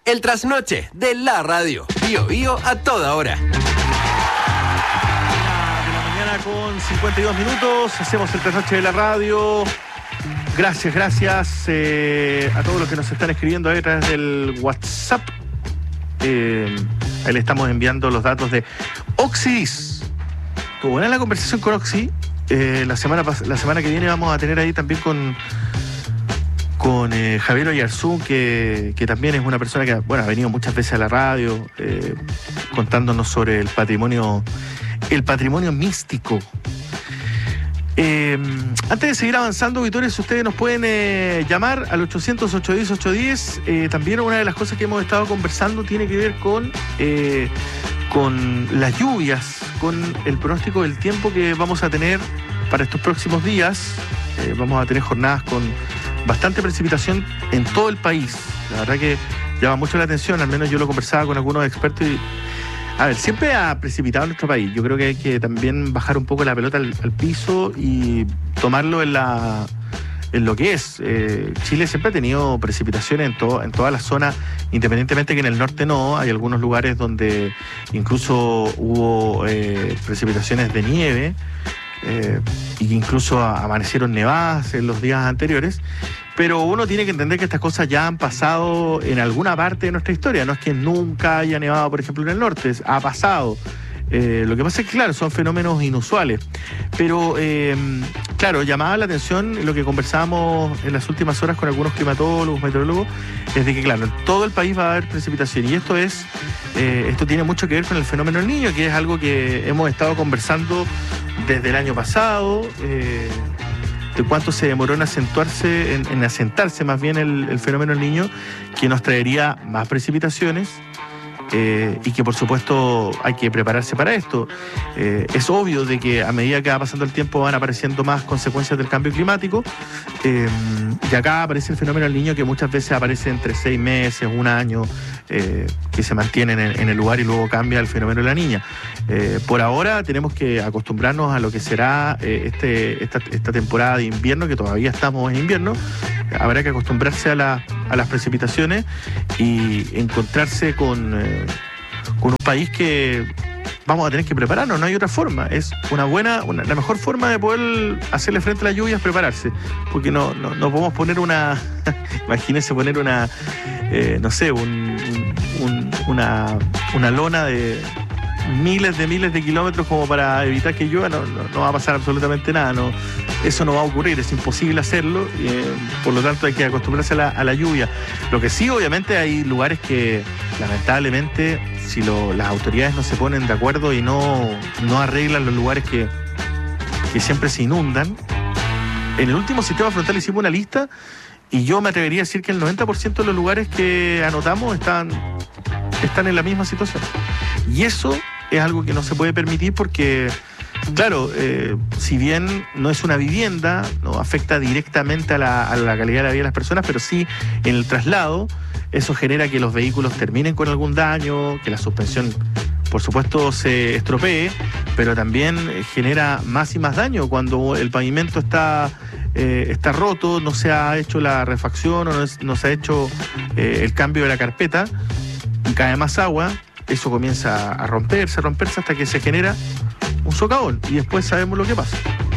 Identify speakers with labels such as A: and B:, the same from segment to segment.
A: El trasnoche de la radio. Bío Bío a toda hora.
B: De la mañana con 52 minutos. Hacemos el trasnoche de la radio. Gracias a todos los que nos están escribiendo ahí a través del WhatsApp. Ahí le estamos enviando los datos de Oxidis. Estuvo buena la conversación con Oxy. La semana que viene vamos a tener ahí también con Javier Oyarzún, que también es una persona que ha venido muchas veces a la radio contándonos sobre el patrimonio místico. Antes de seguir avanzando, auditores, ustedes nos pueden llamar al 800-810-810. También una de las cosas que hemos estado conversando tiene que ver con las lluvias, con el pronóstico del tiempo que vamos a tener para estos próximos días. Vamos a tener jornadas con bastante precipitación en todo el país. La verdad que llama mucho la atención, al menos yo lo conversaba con algunos expertos y, siempre ha precipitado en nuestro país. Yo creo que hay que también bajar un poco la pelota al piso y tomarlo en lo que es. Chile siempre ha tenido precipitaciones en toda la zona, independientemente que en el norte no. Hay algunos lugares donde incluso hubo precipitaciones de nieve, y que incluso amanecieron nevadas en los días anteriores, pero uno tiene que entender que estas cosas ya han pasado en alguna parte de nuestra historia. No es que nunca haya nevado, por ejemplo, en el norte, ha pasado. Lo que pasa es que, claro, son fenómenos inusuales, pero claro, llamaba la atención lo que conversábamos en las últimas horas con algunos climatólogos, meteorólogos, es de que, claro, en todo el país va a haber precipitación, y esto tiene mucho que ver con el fenómeno del Niño, que es algo que hemos estado conversando desde el año pasado, de cuánto se demoró en asentarse más bien el fenómeno del Niño, que nos traería más precipitaciones. Y que por supuesto hay que prepararse para esto. Es obvio de que a medida que va pasando el tiempo van apareciendo más consecuencias del cambio climático, y acá aparece el fenómeno del Niño, que muchas veces aparece entre 6 meses, un año, que se mantiene en el lugar y luego cambia el fenómeno de la Niña. Por ahora tenemos que acostumbrarnos a lo que será esta temporada de invierno, que todavía estamos en invierno. Habrá que acostumbrarse a las precipitaciones y encontrarse con un país que vamos a tener que prepararnos, no hay otra forma. Es la mejor forma de poder hacerle frente a la lluvia es prepararse, porque no podemos poner imagínense poner una lona de miles de kilómetros como para evitar que llueva. No va a pasar absolutamente nada, eso no va a ocurrir, es imposible hacerlo, por lo tanto hay que acostumbrarse a la lluvia. Lo que sí, obviamente, hay lugares que lamentablemente, si las autoridades no se ponen de acuerdo y no arreglan los lugares que siempre se inundan. En el último sistema frontal hicimos una lista y yo me atrevería a decir que el 90% de los lugares que anotamos están en la misma situación. Y eso es algo que no se puede permitir porque, claro, si bien no es una vivienda, no afecta directamente a la calidad de la vida de las personas, pero sí en el traslado, eso genera que los vehículos terminen con algún daño, que la suspensión, por supuesto, se estropee, pero también genera más y más daño cuando el pavimento está roto, no se ha hecho la refacción o no se ha hecho el cambio de la carpeta, y cae más agua. Eso comienza a romperse hasta que se genera un socavón, y después sabemos lo que pasa.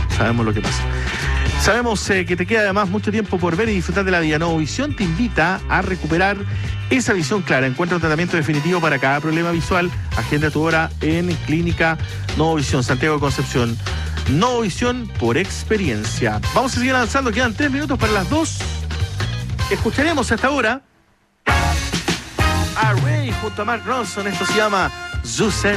B: Sabemos que te queda además mucho tiempo por ver y disfrutar de la vida. Novovisión te invita a recuperar esa visión clara. Encuentra un tratamiento definitivo para cada problema visual. Agenda tu hora en Clínica Novovisión, Santiago de Concepción. Novovisión por experiencia. Vamos a seguir avanzando, quedan 3 minutos para las 2. Escucharemos hasta ahora a Ray junto a Mark Ronson. Esto se llama Zusen.